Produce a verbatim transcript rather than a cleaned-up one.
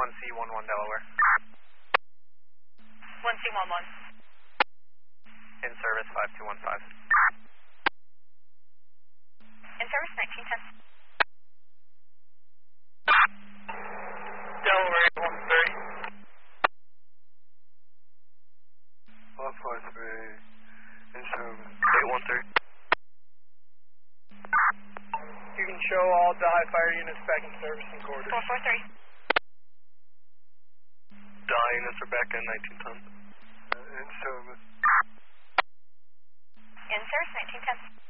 one C one one Delaware. one C one one. In service five two one five. In service nineteen ten. Delaware one three. one four three. In service. eight one three. You can show all die fire units back in service and quarters. four four three. Die units are back in nineteen ten. Uh, in service. In service nineteen ten.